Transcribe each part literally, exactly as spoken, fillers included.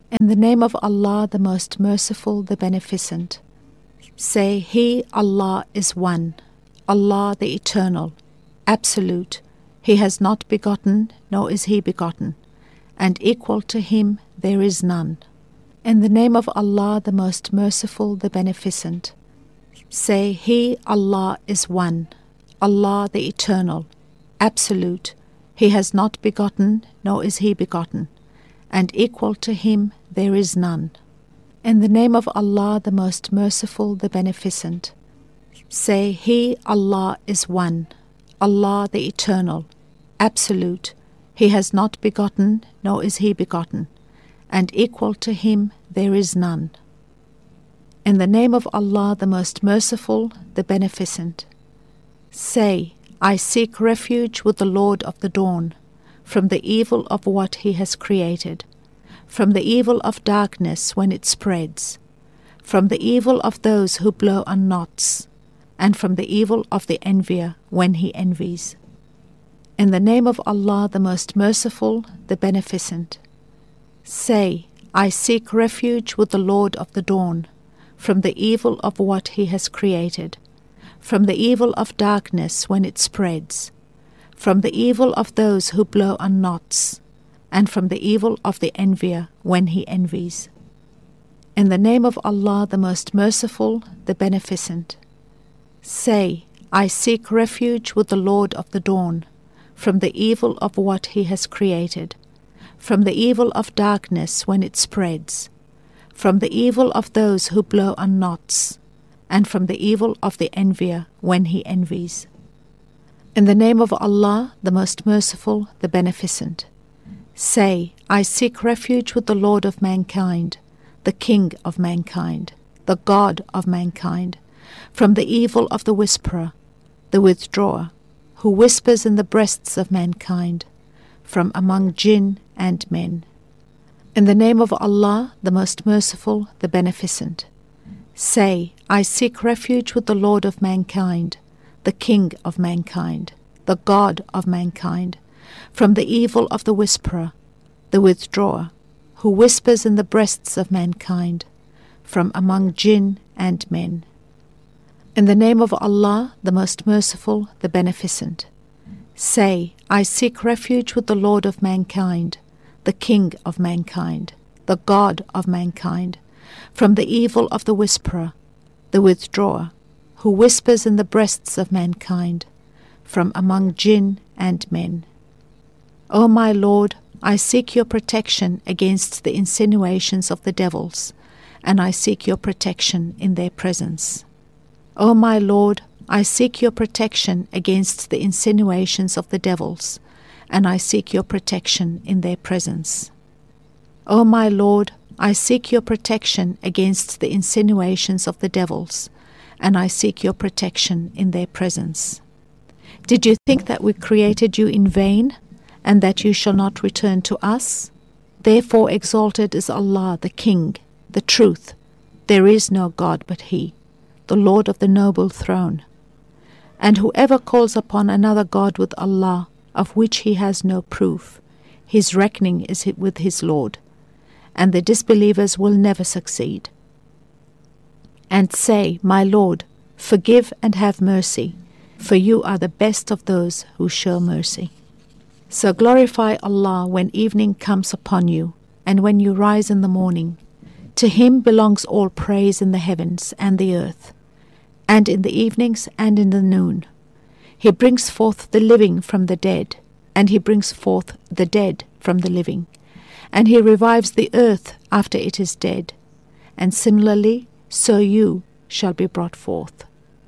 In the name of Allah, the most merciful, the beneficent. Say, He, Allah, is one, Allah the Eternal, Absolute. He has not begotten, nor is He begotten, and equal to Him there is none. In the name of Allah, the most merciful, the beneficent. Say, He, Allah, is one, Allah the Eternal, Absolute. He has not begotten, nor is He begotten, and equal to Him there is none. In the name of Allah, the most merciful, the beneficent. Say, He, Allah, is one, Allah the Eternal, Absolute. He has not begotten, nor is He begotten, and equal to Him there is none. In the name of Allah, the most merciful, the beneficent. Say, I seek refuge with the Lord of the dawn, from the evil of what He has created, from the evil of darkness when it spreads, from the evil of those who blow on knots, and from the evil of the envier when he envies. In the name of Allah, the most merciful, the beneficent. Say, I seek refuge with the Lord of the dawn, from the evil of what He has created, from the evil of darkness when it spreads, from the evil of those who blow on knots, and from the evil of the envier when he envies. In the name of Allah, the most merciful, the beneficent. Say, I seek refuge with the Lord of the dawn, from the evil of what He has created, from the evil of darkness when it spreads, from the evil of those who blow on knots, and from the evil of the envier when he envies. In the name of Allah, the most merciful, the beneficent. Say, I seek refuge with the Lord of mankind, the King of mankind, the God of mankind, from the evil of the whisperer, the withdrawer, who whispers in the breasts of mankind, from among jinn and men. In the name of Allah, the most merciful, the beneficent. Say, I seek refuge with the Lord of mankind, the King of mankind, the God of mankind, from the evil of the whisperer, the withdrawer, who whispers in the breasts of mankind, from among jinn and men. In the name of Allah, the most merciful, the beneficent. Say, I seek refuge with the Lord of mankind, the King of mankind, the God of mankind, from the evil of the whisperer, the withdrawer, who whispers in the breasts of mankind, from among jinn and men. O my Lord, I seek your protection against the insinuations of the devils, and I seek your protection in their presence. O my Lord, I seek your protection against the insinuations of the devils, and I seek your protection in their presence. O my Lord, I seek your protection against the insinuations of the devils, and I seek your protection in their presence. Did you think that we created you in vain, and that you shall not return to us? Therefore exalted is Allah, the King, the Truth. There is no God but He, the Lord of the noble throne. And whoever calls upon another God with Allah, of which he has no proof, his reckoning is with his Lord, and the disbelievers will never succeed. And say, My Lord, forgive and have mercy, for you are the best of those who show mercy. So glorify Allah when evening comes upon you, and when you rise in the morning. To Him belongs all praise in the heavens and the earth, and in the evenings and in the noon. He brings forth the living from the dead, and He brings forth the dead from the living, and He revives the earth after it is dead, and similarly, so you shall be brought forth.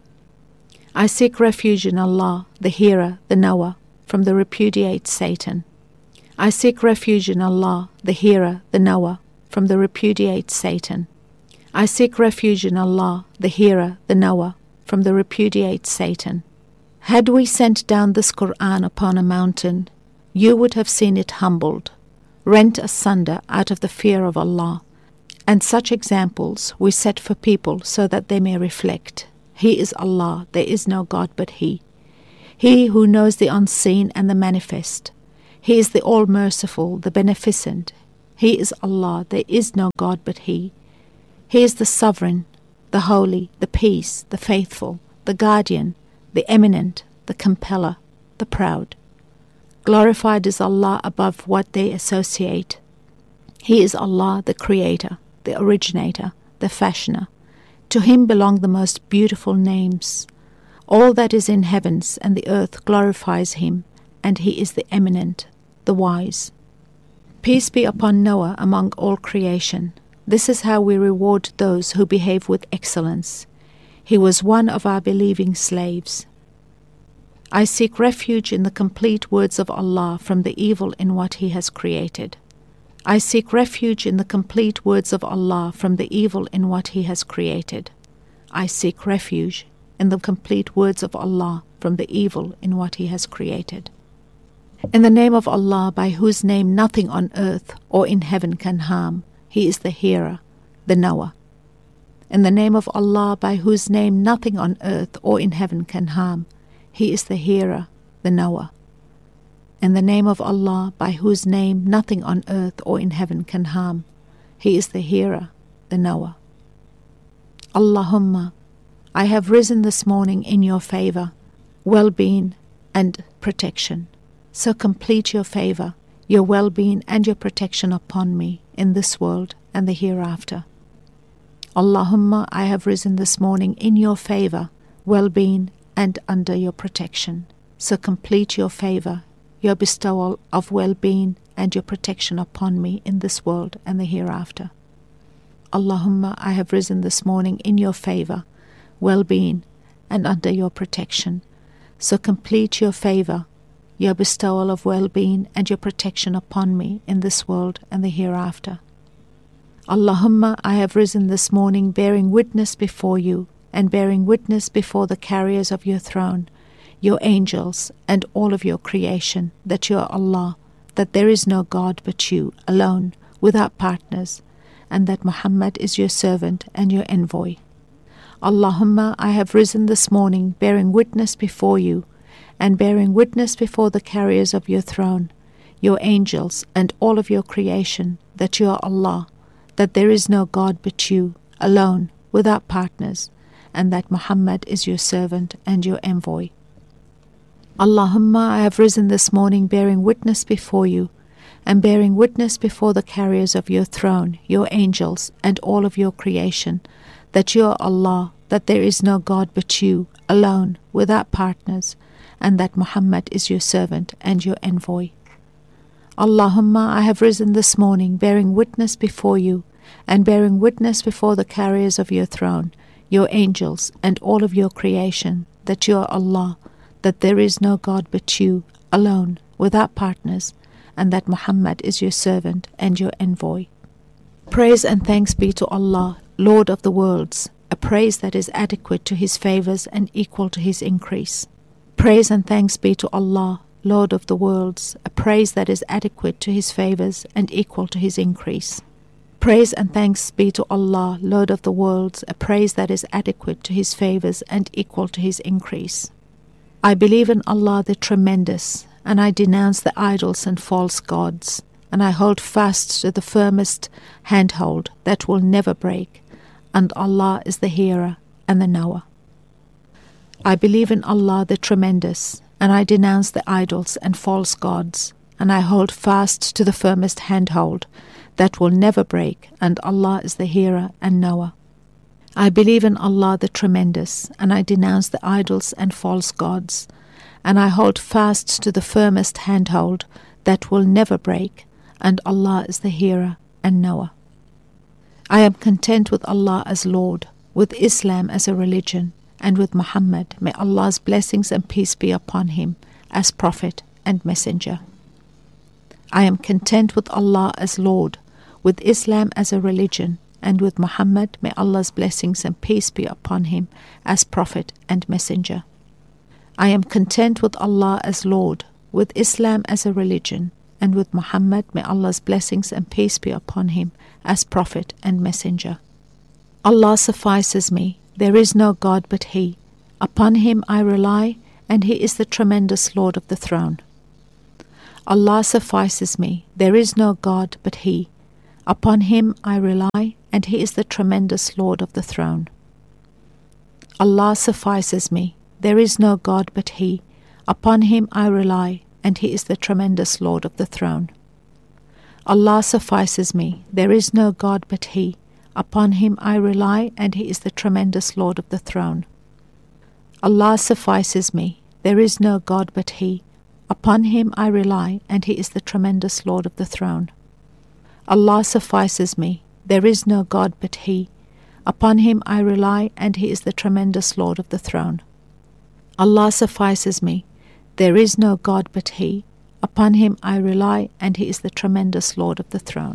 I seek refuge in Allah, the Hearer, the Knower, from the repudiate Satan. I seek refuge in Allah, the Hearer, the Knower, from the repudiate Satan. I seek refuge in Allah, the Hearer, the Knower, from the repudiate Satan. Had we sent down this Qur'an upon a mountain, you would have seen it humbled, rent asunder out of the fear of Allah. And such examples we set for people so that they may reflect. He is Allah, there is no God but He. He who knows the unseen and the manifest. He is the All-Merciful, the Beneficent. He is Allah, there is no God but He. He is the Sovereign, the Holy, the Peace, the Faithful, the Guardian, the Eminent, the Compeller, the Proud. Glorified is Allah above what they associate. He is Allah, the Creator, the Originator, the Fashioner. To Him belong the most beautiful names. All that is in heavens and the earth glorifies Him, and He is the Eminent, the Wise. Peace be upon Noah among all creation. This is how we reward those who behave with excellence. He was one of our believing slaves. I seek refuge in the complete words of Allah from the evil in what He has created. I seek refuge in the complete words of Allah from the evil in what He has created. I seek refuge in the complete words of Allah from the evil in what He has created. In the name of Allah, by whose name nothing on earth or in heaven can harm, He is the Hearer, the Knower. In the name of Allah, by whose name nothing on earth or in heaven can harm, He is the Hearer, the Knower. In the name of Allah, by whose name nothing on earth or in heaven can harm, He is the Hearer, the Knower. Allahumma, I have risen this morning in Your favor, well-being and protection. So complete Your favor, Your well-being and Your protection upon me in this world and the hereafter. Allahumma, I have risen this morning in Your favor, well-being and under Your protection. So complete Your favor, Your bestowal of well-being and Your protection upon me in this world and the hereafter. Allahumma, I have risen this morning in Your favor, well-being and under Your protection. So complete Your favor, Your bestowal of well-being and Your protection upon me in this world and the hereafter. Allahumma, I have risen this morning bearing witness before You and bearing witness before the carriers of Your throne, Your angels and all of Your creation, that You are Allah, that there is no God but You, alone, without partners, and that Muhammad is Your servant and Your envoy. Allahumma, I have risen this morning bearing witness before You and bearing witness before the carriers of Your throne, Your angels and all of Your creation, that You are Allah, that there is no God but You, alone, without partners, and that Muhammad is Your servant and Your envoy. Allahumma, I have risen this morning bearing witness before You and bearing witness before the carriers of Your throne, Your angels and all of Your creation, that You are Allah, that there is no God but You, alone, without partners, and that Muhammad is Your servant and Your envoy. Allahumma, I have risen this morning bearing witness before You and bearing witness before the carriers of Your throne, Your angels and all of Your creation, that You are Allah, that there is no God but You, alone, without partners, and that Muhammad is Your servant and Your envoy. Praise and thanks be to Allah, Lord of the worlds, a praise that is adequate to His favors and equal to His increase. Praise and thanks be to Allah, Lord of the worlds, a praise that is adequate to His favors and equal to His increase. Praise and thanks be to Allah, Lord of the worlds, a praise that is adequate to His favors and equal to His increase. I believe in Allah the Tremendous, and I denounce the idols and false gods, and I hold fast to the firmest handhold that will never break, and Allah is the Hearer and the Knower. I believe in Allah the Tremendous, and I denounce the idols and false gods, and I hold fast to the firmest handhold that will never break, and Allah is the Hearer and Knower. I believe in Allah the Tremendous, and I denounce the idols and false gods, and I hold fast to the firmest handhold that will never break, and Allah is the Hearer and Knower. I am content with Allah as Lord, with Islam as a religion, and with Muhammad, may Allah's blessings and peace be upon him, as Prophet and Messenger. I am content with Allah as Lord, with Islam as a religion, and with Muhammad, may Allah's blessings and peace be upon him, as Prophet and Messenger. I am content with Allah as Lord, with Islam as a religion, and with Muhammad, may Allah's blessings and peace be upon him, as Prophet and Messenger. Allah suffices me, there is no God but He. Upon Him I rely, and He is the tremendous Lord of the throne. Allah suffices me, there is no God but He. Upon him I rely, and he is the tremendous Lord of the throne. Allah suffices me, there is no God but he. Upon him I rely, and he is the tremendous Lord of the throne. Allah suffices me, there is no God but he. Upon him I rely, and he is the tremendous Lord of the throne. Allah suffices me, there is no God but he. Upon him I rely, and he is the tremendous Lord of the throne. Allah suffices me, there is no God but he. Upon him I rely, and he is the tremendous Lord of the throne. Allah suffices me, there is no God but he. Upon him I rely, and he is the tremendous Lord of the throne.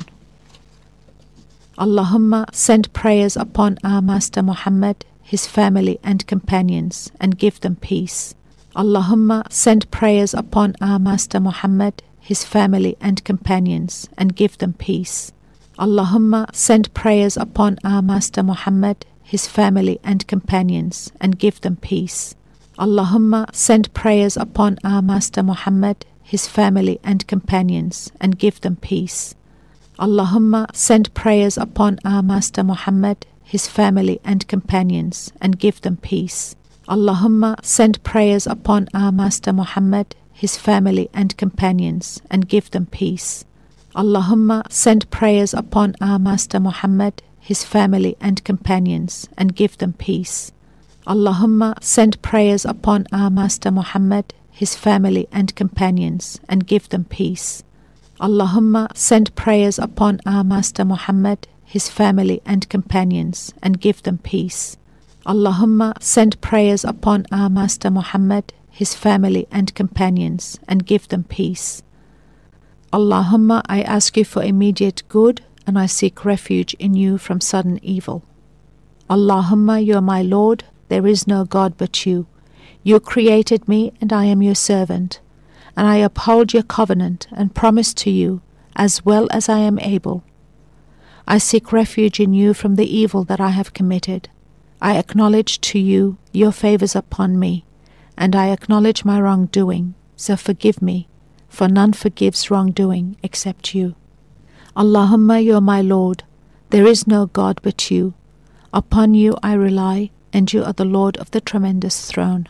Allahumma send prayers upon our Master Muhammad, his family and companions, and give them peace. Allahumma send prayers upon our Master Muhammad, his family and companions, and give them peace. Allahumma send prayers upon our Master Muhammad, his family and companions, and give them peace. Allahumma send prayers upon our Master Muhammad, his family and companions, and give them peace. Allahumma send prayers upon our Master Muhammad, his family and companions, and give them peace. Allahumma send prayers upon our Master Muhammad, his family and companions, and give them peace. Allahumma send prayers upon our Master Muhammad, his family and companions, and give them peace. Allahumma send prayers upon our Master Muhammad, his family and companions, and give them peace. Allahumma send prayers upon our Master Muhammad, his family and companions, and give them peace. Allahumma send prayers upon our Master Muhammad, his family and companions, and give them peace. Allahumma, I ask you for immediate good, and I seek refuge in you from sudden evil. Allahumma, you are my Lord, there is no God but you. You created me, and I am your servant, and I uphold your covenant and promise to you as well as I am able. I seek refuge in you from the evil that I have committed. I acknowledge to you your favors upon me, and I acknowledge my wrongdoing, so forgive me, for none forgives wrongdoing except you. Allahumma, you are my Lord, there is no God but you. Upon you I rely, and you are the Lord of the tremendous throne.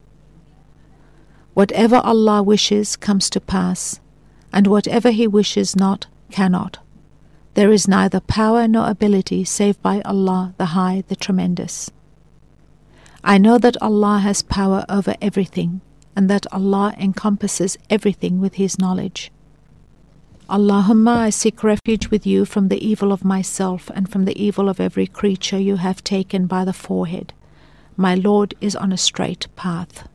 Whatever Allah wishes comes to pass, and whatever he wishes not cannot. There is neither power nor ability save by Allah, the High, the Tremendous. I know that Allah has power over everything, and that Allah encompasses everything with his knowledge. Allahumma, I seek refuge with you from the evil of myself and from the evil of every creature you have taken by the forehead. My Lord is on a straight path.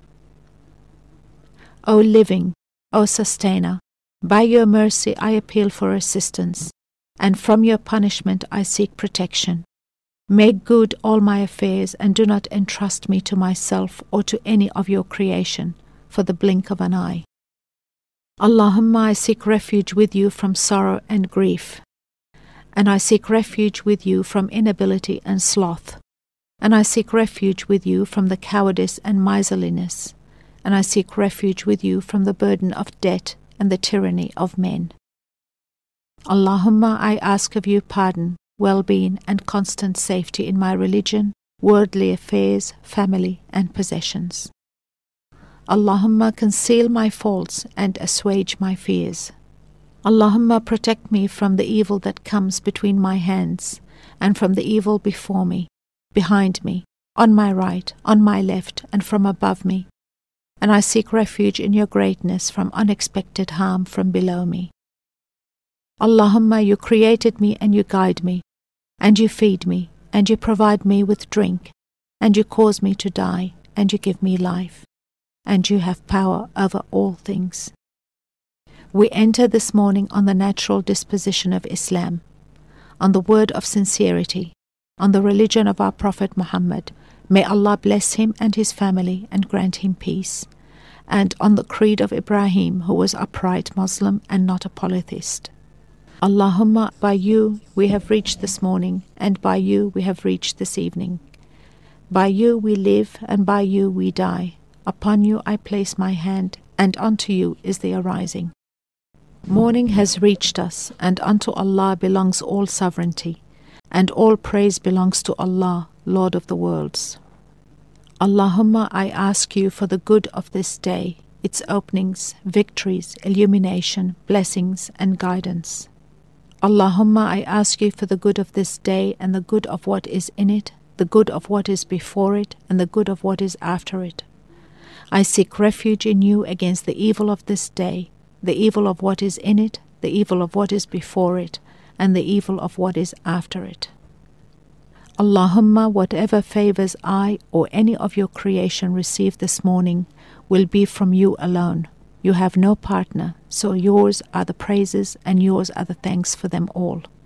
O living, O sustainer, by your mercy I appeal for assistance, and from your punishment I seek protection. Make good all my affairs, and do not entrust me to myself or to any of your creation for the blink of an eye. Allahumma, I seek refuge with you from sorrow and grief, and I seek refuge with you from inability and sloth, and I seek refuge with you from the cowardice and miserliness, and I seek refuge with you from the burden of debt and the tyranny of men. Allahumma, I ask of you pardon, well-being and constant safety in my religion, worldly affairs, family and possessions. Allahumma, conceal my faults and assuage my fears. Allahumma, protect me from the evil that comes between my hands, and from the evil before me, behind me, on my right, on my left, and from above me. And I seek refuge in your greatness from unexpected harm from below me. Allahumma, you created me and you guide me, and you feed me, and you provide me with drink, and you cause me to die, and you give me life, and you have power over all things. We enter this morning on the natural disposition of Islam, on the word of sincerity, on the religion of our Prophet Muhammad. May Allah bless him and his family and grant him peace, and on the creed of Ibrahim, who was upright Muslim and not a polytheist. Allahumma, by you we have reached this morning, and by you we have reached this evening. By you we live, and by you we die. Upon you I place my hand, and unto you is the arising. Morning has reached us, and unto Allah belongs all sovereignty, and all praise belongs to Allah, Lord of the worlds. Allahumma, I ask you for the good of this day, its openings, victories, illumination, blessings, and guidance. Allahumma, I ask you for the good of this day and the good of what is in it, the good of what is before it, and the good of what is after it. I seek refuge in you against the evil of this day, the evil of what is in it, the evil of what is before it, and the evil of what is after it. Allahumma, whatever favors I or any of your creation receive this morning will be from you alone. You have no partner, so yours are the praises and yours are the thanks for them all.